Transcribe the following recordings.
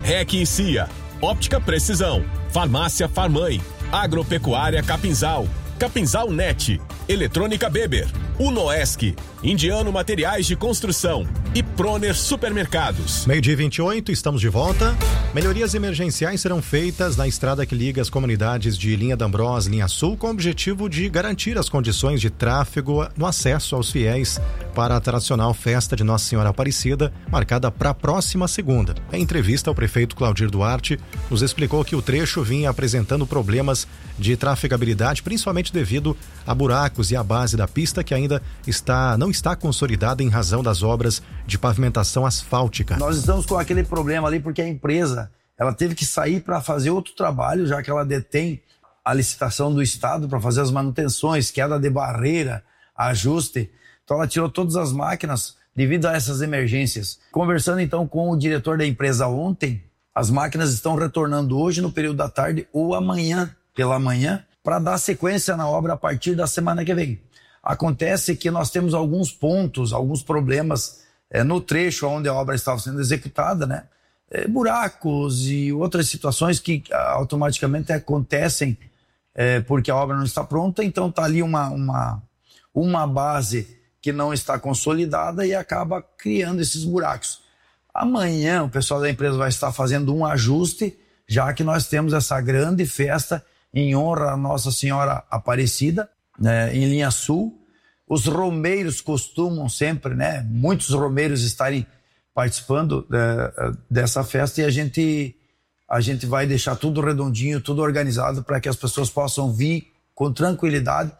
REC e CIA, Óptica Precisão, Farmácia Farmãe, Agropecuária Capinzal, Capinzal Net, Eletrônica Beber, Unoesc, Indiano Materiais de Construção e Proner Supermercados. 12h28, estamos de volta. Melhorias emergenciais serão feitas na estrada que liga as comunidades de Linha d'Ambrós, Linha Sul, com o objetivo de garantir as condições de tráfego no acesso aos fiéis para a tradicional festa de Nossa Senhora Aparecida, marcada para a próxima segunda. Em entrevista, o prefeito Claudir Duarte nos explicou que o trecho vinha apresentando problemas de trafegabilidade, principalmente devido a buracos e a base da pista que ainda não está consolidada em razão das obras de pavimentação asfáltica. Nós estamos com aquele problema ali porque a empresa ela teve que sair para fazer outro trabalho, já que ela detém a licitação do Estado para fazer as manutenções, queda de barreira, ajuste. Então ela tirou todas as máquinas devido a essas emergências. Conversando então com o diretor da empresa ontem, as máquinas estão retornando hoje no período da tarde ou amanhã, pela manhã, para dar sequência na obra a partir da semana que vem. Acontece que nós temos alguns pontos, alguns problemas no trecho onde a obra estava sendo executada, né? Buracos e outras situações que automaticamente acontecem porque a obra não está pronta, então está ali uma base que não está consolidada e acaba criando esses buracos. Amanhã o pessoal da empresa vai estar fazendo um ajuste, já que nós temos essa grande festa em honra a Nossa Senhora Aparecida, em Linha Sul. Os romeiros costumam sempre, muitos romeiros estarem participando dessa festa e a gente vai deixar tudo redondinho, tudo organizado para que as pessoas possam vir com tranquilidade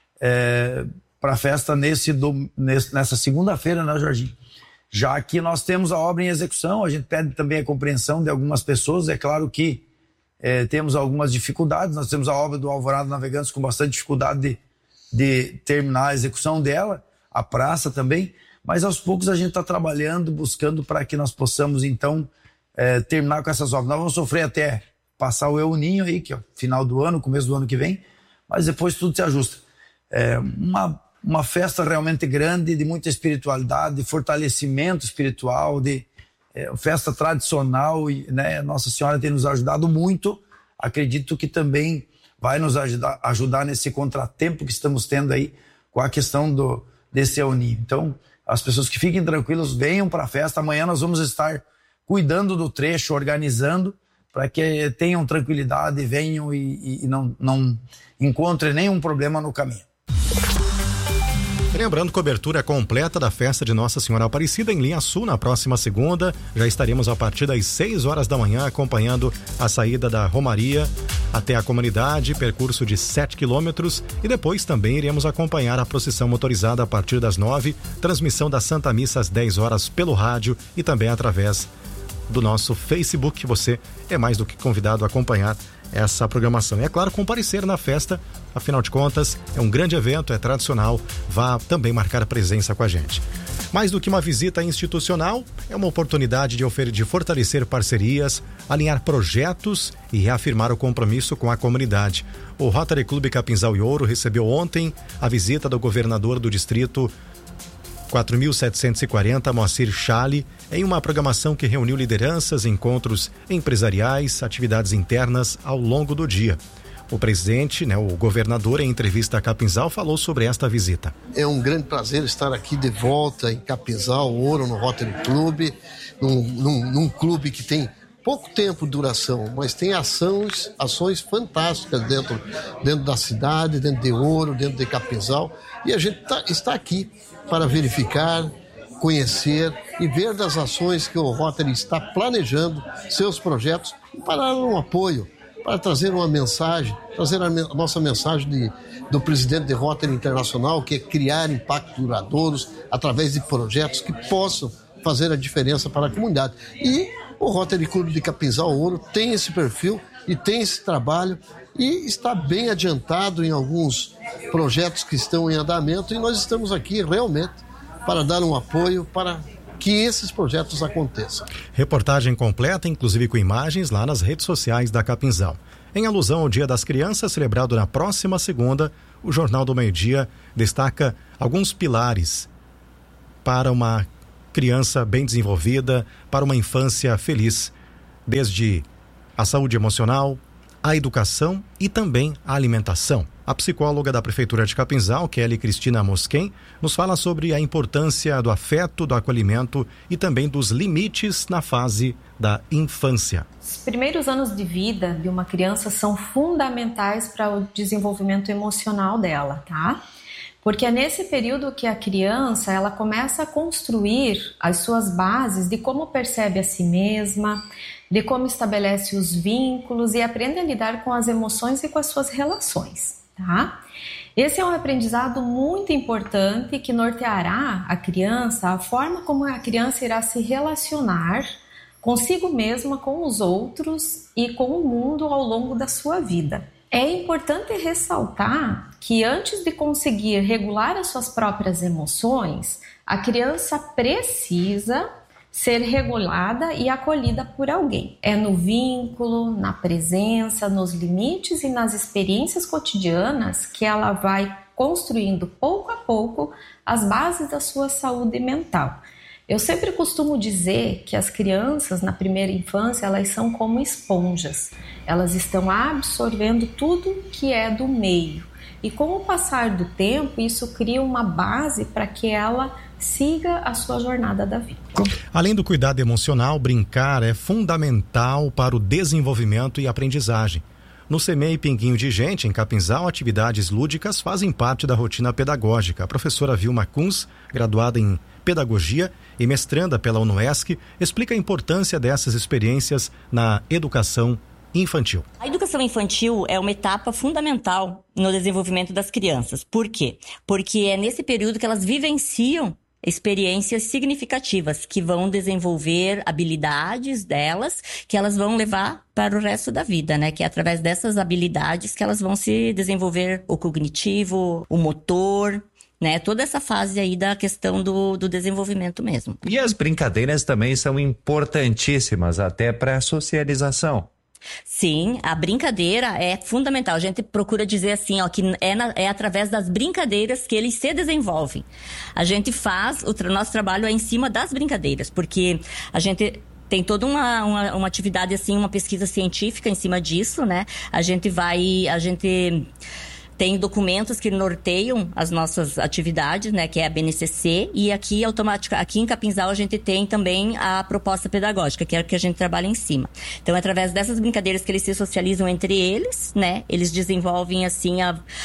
para a festa nessa segunda-feira, né, Jorginho? Já que nós temos a obra em execução, a gente pede também a compreensão de algumas pessoas. É claro que temos algumas dificuldades. Nós temos a obra do Alvorada Navegantes com bastante dificuldade de terminar a execução dela, a praça também, mas aos poucos a gente está trabalhando, buscando para que nós possamos então terminar com essas obras. Nós vamos sofrer até passar o El Ninho aí, que é o final do ano, começo do ano que vem, mas depois tudo se ajusta. Uma festa realmente grande, de muita espiritualidade, de fortalecimento espiritual, de festa tradicional, e Nossa Senhora tem nos ajudado muito. Acredito que também vai nos ajudar nesse contratempo que estamos tendo aí com a questão desse El Ninho. Então, as pessoas que fiquem tranquilas, venham para a festa. Amanhã nós vamos estar cuidando do trecho, organizando, para que tenham tranquilidade, venham e não encontrem nenhum problema no caminho. Lembrando, cobertura completa da festa de Nossa Senhora Aparecida em Linha Sul na próxima segunda. Já estaremos a partir das 6 horas da manhã acompanhando a saída da Romaria até a comunidade, percurso de 7 quilômetros, e depois também iremos acompanhar a procissão motorizada a partir das 9, transmissão da Santa Missa às 10 horas pelo rádio e também através do nosso Facebook. Você é mais do que convidado a acompanhar essa programação. E é claro, comparecer na festa, afinal de contas, é um grande evento, é tradicional, vá também marcar presença com a gente. Mais do que uma visita institucional, é uma oportunidade de fortalecer parcerias, alinhar projetos e reafirmar o compromisso com a comunidade. O Rotary Clube Capinzal e Ouro recebeu ontem a visita do governador do distrito 4.740, Moacir Chaly, em uma programação que reuniu lideranças, encontros empresariais, atividades internas ao longo do dia. O presidente, o governador, em entrevista a Capinzal, falou sobre esta visita. É um grande prazer estar aqui de volta em Capinzal, Ouro, no Rotary Clube, num clube que tem pouco tempo de duração, mas tem ações fantásticas dentro da cidade, dentro de Ouro, dentro de Capinzal, e a gente está aqui para verificar, conhecer e ver das ações que o Rotary está planejando, seus projetos, para dar um apoio, para trazer uma mensagem, trazer a nossa mensagem do presidente de Rotary Internacional, que é criar impactos duradouros através de projetos que possam fazer a diferença para a comunidade. E o Rotary Clube de Capinzal Ouro tem esse perfil e tem esse trabalho e está bem adiantado em alguns projetos que estão em andamento, e nós estamos aqui realmente para dar um apoio para que esses projetos aconteçam. Reportagem completa, inclusive com imagens, lá nas redes sociais da Capinzal. Em alusão ao Dia das Crianças, celebrado na próxima segunda, o Jornal do Meio-Dia destaca alguns pilares para uma criança bem desenvolvida, para uma infância feliz. desde a saúde emocional, a educação e também a alimentação. A psicóloga da Prefeitura de Capinzal, Kelly Cristina Mosquen, nos fala sobre a importância do afeto, do acolhimento e também dos limites na fase da infância. Os primeiros anos de vida de uma criança são fundamentais para o desenvolvimento emocional dela, tá? Porque é nesse período que a criança ela começa a construir as suas bases de como percebe a si mesma, de como estabelece os vínculos e aprende a lidar com as emoções e com as suas relações. Tá? Esse é um aprendizado muito importante que norteará a criança, a forma como a criança irá se relacionar consigo mesma, com os outros e com o mundo ao longo da sua vida. É importante ressaltar que antes de conseguir regular as suas próprias emoções, a criança precisa ser regulada e acolhida por alguém. É no vínculo, na presença, nos limites e nas experiências cotidianas que ela vai construindo pouco a pouco as bases da sua saúde mental. Eu sempre costumo dizer que as crianças na primeira infância elas são como esponjas. Elas estão absorvendo tudo que é do meio. E com o passar do tempo, isso cria uma base para que ela siga a sua jornada da vida. Além do cuidado emocional, brincar é fundamental para o desenvolvimento e aprendizagem. No CEMEI Pinguinho de Gente, em Capinzal, atividades lúdicas fazem parte da rotina pedagógica. A professora Vilma Kunz, graduada em Pedagogia e mestranda pela UNOESC, explica a importância dessas experiências na educação infantil. A educação infantil é uma etapa fundamental no desenvolvimento das crianças. Por quê? Porque é nesse período que elas vivenciam experiências significativas que vão desenvolver habilidades delas, que elas vão levar para o resto da vida, né? Que é através dessas habilidades que elas vão se desenvolver o cognitivo, o motor, né? Toda essa fase aí da questão do desenvolvimento mesmo. E as brincadeiras também são importantíssimas até para a socialização. Sim, a brincadeira é fundamental. A gente procura dizer assim, ó, que é através das brincadeiras que eles se desenvolvem. A gente faz, nosso trabalho é em cima das brincadeiras, porque a gente tem toda uma atividade assim, uma pesquisa científica em cima disso, né? A gente tem documentos que norteiam as nossas atividades, né, que é a BNCC, e aqui em Capinzal a gente tem também a proposta pedagógica, que é o que a gente trabalha em cima. Então, é através dessas brincadeiras que eles se socializam entre eles, né, eles desenvolvem assim,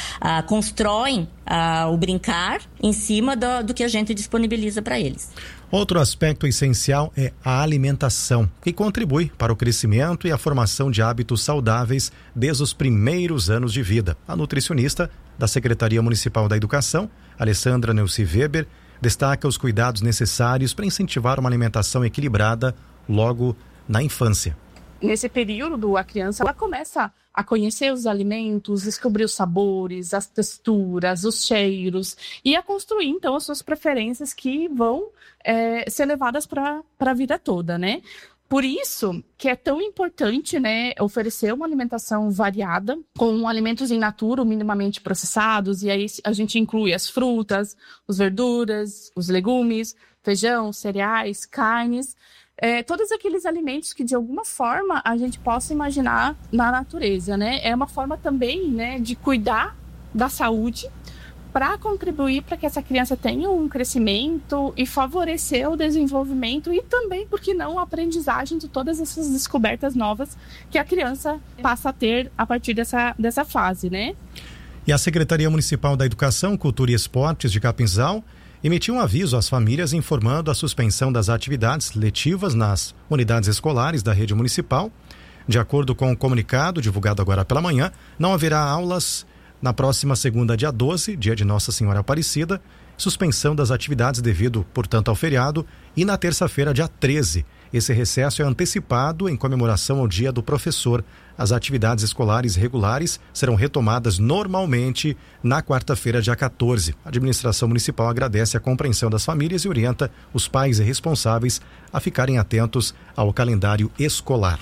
constroem o brincar em cima do que a gente disponibiliza para eles. Outro aspecto essencial é a alimentação, que contribui para o crescimento e a formação de hábitos saudáveis desde os primeiros anos de vida. A nutricionista da Secretaria Municipal da Educação, Alessandra Neuci Weber, destaca os cuidados necessários para incentivar uma alimentação equilibrada logo na infância. Nesse período, a criança ela começa a conhecer os alimentos, descobrir os sabores, as texturas, os cheiros e a construir, então, as suas preferências que vão ser levadas para a vida toda, né? Por isso que é tão importante, né, oferecer uma alimentação variada, com alimentos in natura, minimamente processados, e aí a gente inclui as frutas, as verduras, os legumes, feijão, cereais, carnes, todos aqueles alimentos que de alguma forma a gente possa imaginar na natureza, né? É uma forma também, né, de cuidar da saúde para contribuir para que essa criança tenha um crescimento e favorecer o desenvolvimento e também, por que não, a aprendizagem de todas essas descobertas novas que a criança passa a ter a partir dessa fase, né? E a Secretaria Municipal da Educação, Cultura e Esportes de Capinzal emitiu um aviso às famílias informando a suspensão das atividades letivas nas unidades escolares da rede municipal. De acordo com o comunicado divulgado agora pela manhã, não haverá aulas na próxima segunda, dia 12, dia de Nossa Senhora Aparecida, suspensão das atividades devido, portanto, ao feriado, e na terça-feira, dia 13. Esse recesso é antecipado em comemoração ao Dia do Professor. As atividades escolares regulares serão retomadas normalmente na quarta-feira, dia 14. A administração municipal agradece a compreensão das famílias e orienta os pais e responsáveis a ficarem atentos ao calendário escolar.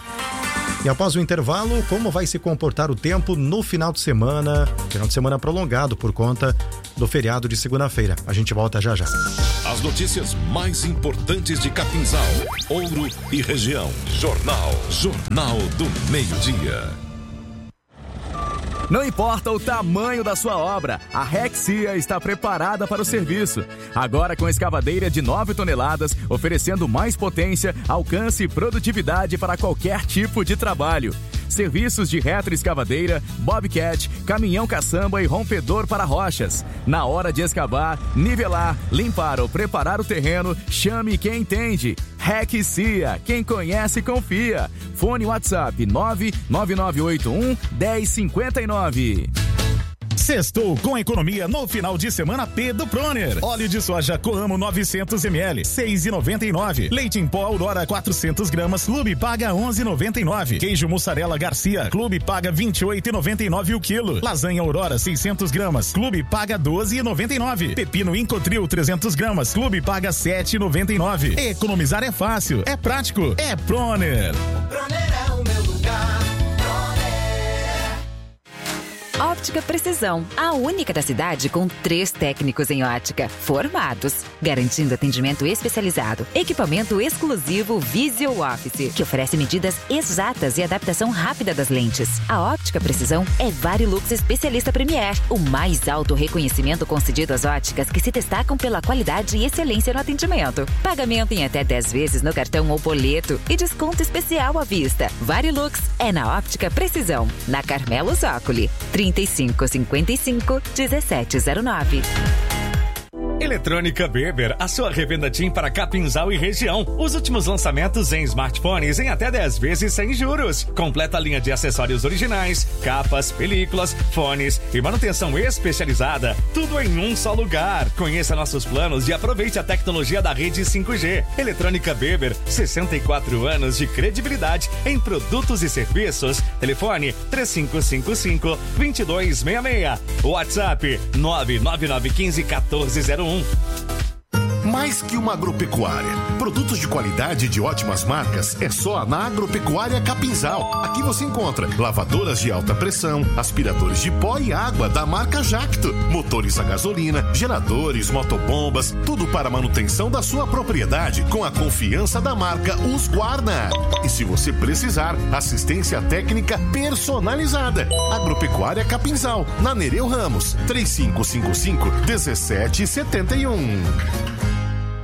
E após o intervalo, como vai se comportar o tempo no final de semana prolongado por conta do feriado de segunda-feira. A gente volta já já. As notícias mais importantes de Capinzal, Ouro e região. Jornal do Meio-Dia. Não importa o tamanho da sua obra, a Rexia está preparada para o serviço. Agora com escavadeira de 9 toneladas, oferecendo mais potência, alcance e produtividade para qualquer tipo de trabalho. Serviços de retroescavadeira, bobcat, caminhão caçamba e rompedor para rochas. Na hora de escavar, nivelar, limpar ou preparar o terreno, chame quem entende. Rexia, quem conhece confia. Fone WhatsApp 99981 1059. Sextou com economia no final de semana P do Proner. Óleo de soja Coamo 900 ml, 6,99. Leite em pó Aurora 400 gramas, Clube paga 11,99. Queijo mussarela Garcia, Clube paga 28,99 o quilo. Lasanha Aurora 600 gramas, Clube paga 12,99. Pepino Incotril 300 gramas, Clube paga 7,99. Economizar é fácil, é prático, é Proner. Proner é o meu lugar. Ótica Precisão, a única da cidade com 3 técnicos em ótica formados, garantindo atendimento especializado, equipamento exclusivo Visual Office, que oferece medidas exatas e adaptação rápida das lentes. A Ótica Precisão é Varilux Especialista Premier, o mais alto reconhecimento concedido às óticas que se destacam pela qualidade e excelência no atendimento. Pagamento em até 10 vezes no cartão ou boleto e desconto especial à vista. Varilux é na Ótica Precisão, na Carmelo Zócoli, 3555-1709. Eletrônica Beber, a sua revenda TIM para Capinzal e região. Os últimos lançamentos em smartphones em até 10 vezes sem juros. Completa a linha de acessórios originais, capas, películas, fones e manutenção especializada. Tudo em um só lugar. Conheça nossos planos e aproveite a tecnologia da rede 5G. Eletrônica Beber, 64 anos de credibilidade em produtos e serviços. Telefone 3555-2266. WhatsApp 99915-1401. Mais que uma agropecuária. Produtos de qualidade e de ótimas marcas é só na Agropecuária Capinzal. Aqui você encontra lavadoras de alta pressão, aspiradores de pó e água da marca Jacto, motores a gasolina, geradores, motobombas, tudo para a manutenção da sua propriedade com a confiança da marca Husqvarna. E se você precisar, assistência técnica personalizada. Agropecuária Capinzal, na Nereu Ramos, 3555-1771.